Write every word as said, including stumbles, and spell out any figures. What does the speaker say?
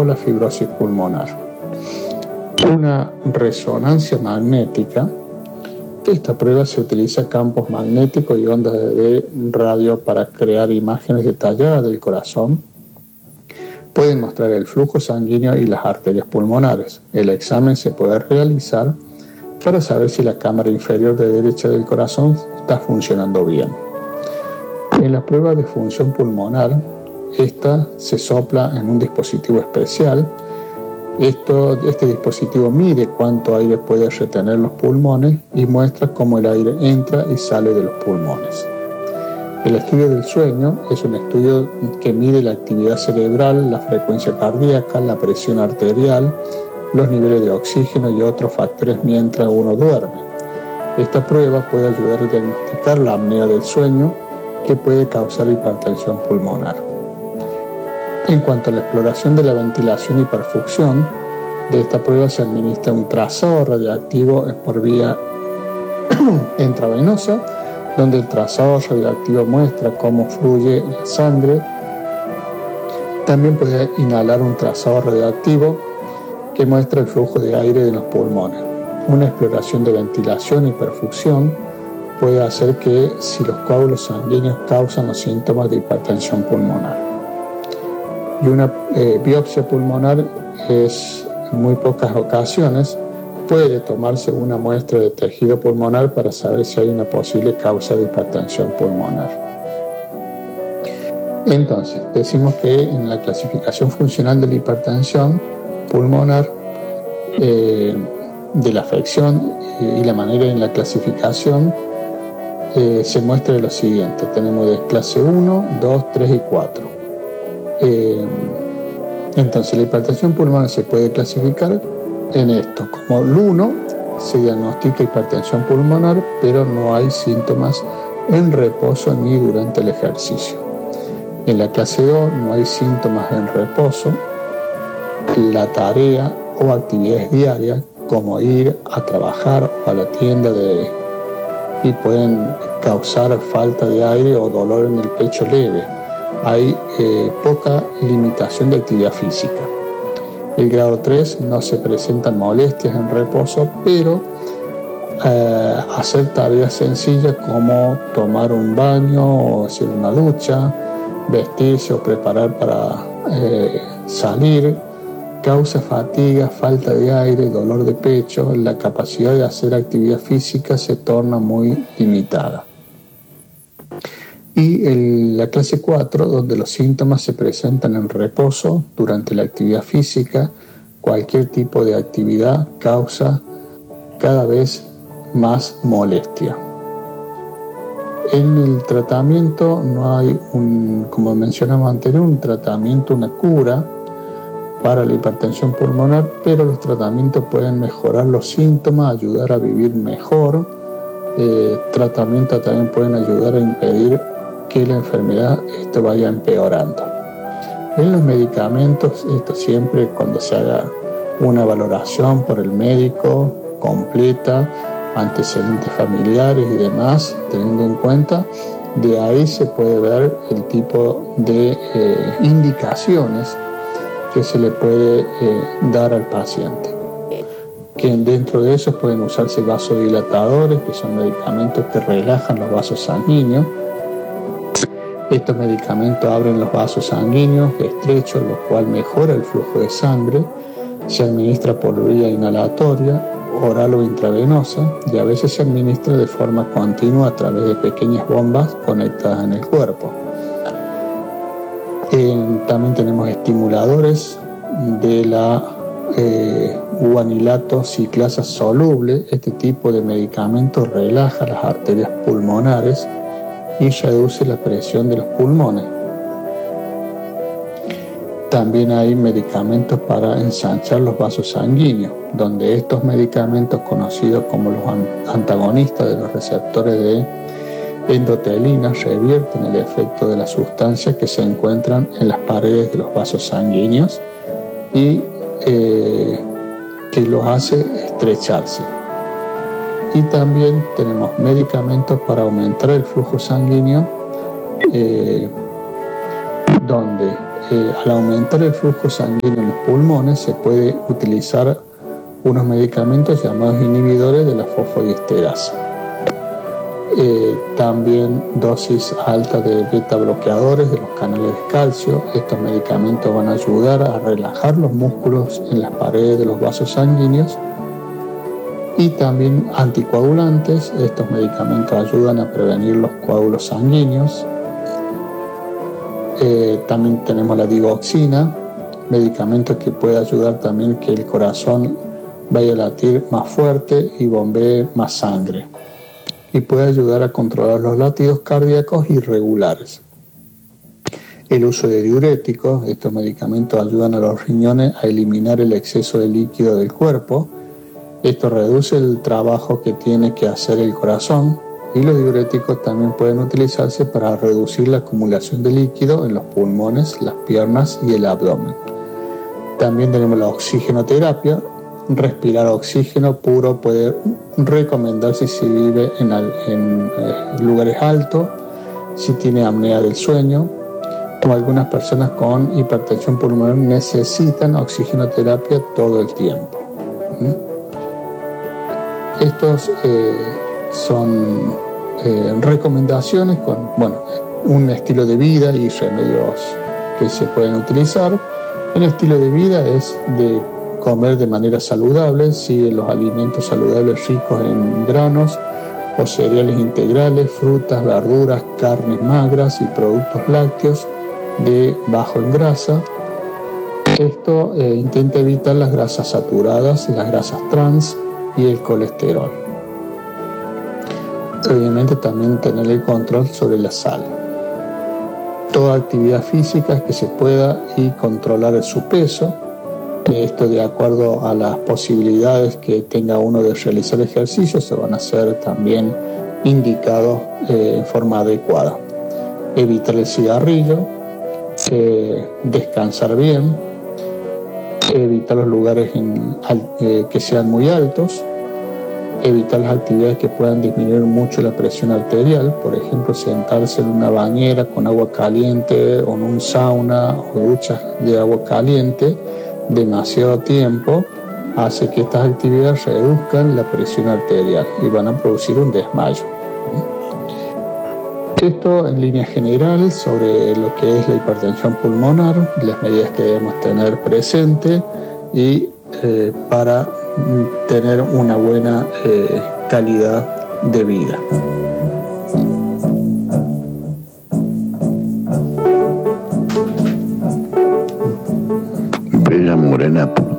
o la fibrosis pulmonar. Una resonancia magnética. Esta prueba se utiliza campos magnéticos y ondas de radio para crear imágenes detalladas del corazón. Pueden mostrar el flujo sanguíneo y las arterias pulmonares. El examen se puede realizar para saber si la cámara inferior de derecha del corazón está funcionando bien. En la prueba de función pulmonar, esta se sopla en un dispositivo especial. Esto, este dispositivo mide cuánto aire puede retener los pulmones y muestra cómo el aire entra y sale de los pulmones. El estudio del sueño es un estudio que mide la actividad cerebral, la frecuencia cardíaca, la presión arterial, los niveles de oxígeno y otros factores mientras uno duerme. Esta prueba puede ayudar a diagnosticar la apnea del sueño, que puede causar hipertensión pulmonar. En cuanto a la exploración de la ventilación y perfusión, de esta prueba se administra un trazado radioactivo por vía intravenosa, donde el trazado radioactivo muestra cómo fluye la sangre. También puede inhalar un trazado radioactivo que muestra el flujo de aire de los pulmones. Una exploración de ventilación y perfusión puede hacer que si los coágulos sanguíneos causan los síntomas de hipertensión pulmonar. Y una eh, biopsia pulmonar es en muy pocas ocasiones puede tomarse una muestra de tejido pulmonar para saber si hay una posible causa de hipertensión pulmonar. Entonces, decimos que en la clasificación funcional de la hipertensión pulmonar, eh, de la afección eh, y la manera en la clasificación eh, se muestra de lo siguiente. Tenemos de clase uno, dos, tres y cuatro. Eh, entonces, la hipertensión pulmonar se puede clasificar en esto. Como el uno, se diagnostica hipertensión pulmonar, pero no hay síntomas en reposo ni durante el ejercicio. En la clase dos no hay síntomas en reposo. La tarea o actividades diarias, como ir a trabajar o a la tienda de, y pueden causar falta de aire o dolor en el pecho leve. Hay eh, poca limitación de actividad física. El grado tres no se presentan molestias en reposo, pero eh, hacer tareas sencillas como tomar un baño o hacer una ducha, vestirse o preparar para eh, salir, causa fatiga, falta de aire, dolor de pecho. La capacidad de hacer actividad física se torna muy limitada. Y el, la clase cuatro, donde los síntomas se presentan en reposo durante la actividad física, cualquier tipo de actividad causa cada vez más molestia. En el tratamiento no hay, un, como mencionamos anterior, un tratamiento, una cura para la hipertensión pulmonar, pero los tratamientos pueden mejorar los síntomas, ayudar a vivir mejor. Eh, tratamientos también pueden ayudar a impedir que la enfermedad esto vaya empeorando. En los medicamentos, esto siempre cuando se haga una valoración por el médico completa, antecedentes familiares y demás, teniendo en cuenta, de ahí se puede ver el tipo de eh, indicaciones que se le puede eh, dar al paciente. Que dentro de esos pueden usarse vasodilatadores, que son medicamentos que relajan los vasos sanguíneos. Estos medicamentos abren los vasos sanguíneos estrechos, lo cual mejora el flujo de sangre. Se administra por vía inhalatoria, oral o intravenosa, y a veces se administra de forma continua a través de pequeñas bombas conectadas en el cuerpo. Eh, también tenemos estimuladores de la eh, guanilato ciclasa soluble. Este tipo de medicamento relaja las arterias pulmonares y reduce la presión de los pulmones. También hay medicamentos para ensanchar los vasos sanguíneos, donde estos medicamentos, conocidos como los antagonistas de los receptores de endotelina, revierten el efecto de las sustancias que se encuentran en las paredes de los vasos sanguíneos y eh, que los hace estrecharse. Y también tenemos medicamentos para aumentar el flujo sanguíneo, eh, donde eh, al aumentar el flujo sanguíneo en los pulmones se puede utilizar unos medicamentos llamados inhibidores de la fosfodiesterasa. Eh, también dosis altas de beta bloqueadores de los canales de calcio. Estos medicamentos van a ayudar a relajar los músculos en las paredes de los vasos sanguíneos. Y también anticoagulantes. Estos medicamentos ayudan a prevenir los coágulos sanguíneos. Eh, también tenemos la digoxina, medicamento que puede ayudar también que el corazón vaya a latir más fuerte y bombee más sangre. Y puede ayudar a controlar los latidos cardíacos irregulares. El uso de diuréticos. Estos medicamentos ayudan a los riñones a eliminar el exceso de líquido del cuerpo. Esto reduce el trabajo que tiene que hacer el corazón, y los diuréticos también pueden utilizarse para reducir la acumulación de líquido en los pulmones, las piernas y el abdomen. También tenemos la oxigenoterapia. Respirar oxígeno puro puede recomendarse si vive en, en eh, lugares altos, si tiene apnea del sueño, o algunas personas con hipertensión pulmonar necesitan oxigenoterapia todo el tiempo. ¿Mm? Estos eh, son eh, recomendaciones con bueno, un estilo de vida y remedios que se pueden utilizar. El estilo de vida es de comer de manera saludable, sigue los alimentos saludables ricos en granos o cereales integrales, frutas, verduras, carnes magras y productos lácteos de bajo en grasa. Esto eh, intenta evitar las grasas saturadas, las grasas trans y el colesterol. Obviamente también tener el control sobre la sal. Toda actividad física que se pueda y controlar su peso. Esto de acuerdo a las posibilidades que tenga uno de realizar ejercicios se van a hacer también indicados eh, en forma adecuada. Evitar el cigarrillo, eh, descansar bien, evitar los lugares en, eh, que sean muy altos, evitar las actividades que puedan disminuir mucho la presión arterial, por ejemplo sentarse en una bañera con agua caliente o en un sauna o duchas de agua caliente demasiado tiempo hace que estas actividades reduzcan la presión arterial y van a producir un desmayo. Esto en línea general sobre lo que es la hipertensión pulmonar, las medidas que debemos tener presente y eh, para tener una buena eh, calidad de vida. Bella Morena.